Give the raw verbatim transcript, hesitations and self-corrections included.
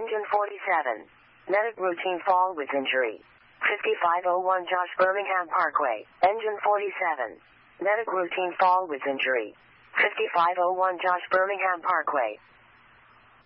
Engine forty-seven. Medic routine fall with injury. fifty-five oh one Josh Birmingham Parkway. Engine forty-seven. Medic routine fall with injury. fifty-five oh one Josh Birmingham Parkway.